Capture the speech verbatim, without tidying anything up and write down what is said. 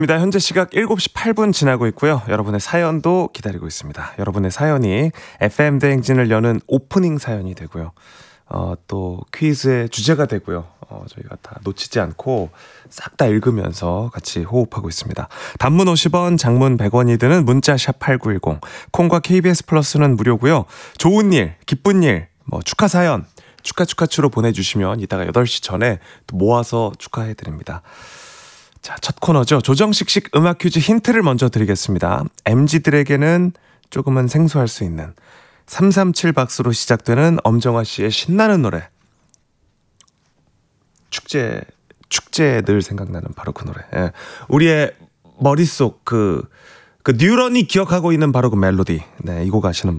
입니다. 현재 시각 일곱 시 팔 분 지나고 있고요. 여러분의 사연도 기다리고 있습니다. 여러분의 사연이 에프엠 대행진을 여는 오프닝 사연이 되고요. 어, 또 퀴즈의 주제가 되고요. 어, 저희가 다 놓치지 않고 싹 다 읽으면서 같이 호흡하고 있습니다. 단문 오십 원, 장문 백 원이 드는 문자 샵 팔구일공, 콩과 케이비에스 플러스는 무료고요. 좋은 일, 기쁜 일, 뭐 축하 사연, 축하 축하추로 보내주시면 이따가 여덟 시 전에 또 모아서 축하해드립니다. 자, 첫 코너죠. 조정식식 음악 퀴즈 힌트를 먼저 드리겠습니다. 엠지들에게는 조금은 생소할 수 있는 삼삼칠 박수로 시작되는 엄정화 씨의 신나는 노래. 축제, 축제에 늘 생각나는 바로 그 노래. 예. 우리의 머릿속 그, 그 뉴런이 기억하고 있는 바로 그 멜로디. 네, 이 곡 아시는